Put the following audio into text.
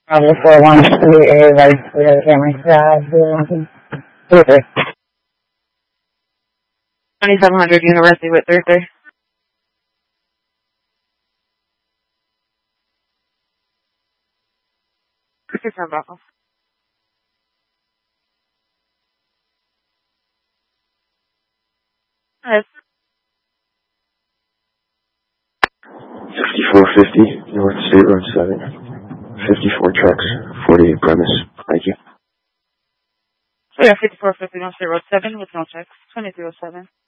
Probably 413, right, Camry Drive, 2700 University with Thursday. Yes. 5450 North State Road 7. 54 trucks, 48 premise. Thank you. So yeah, 5450 North State Road 7 with no checks. 2307.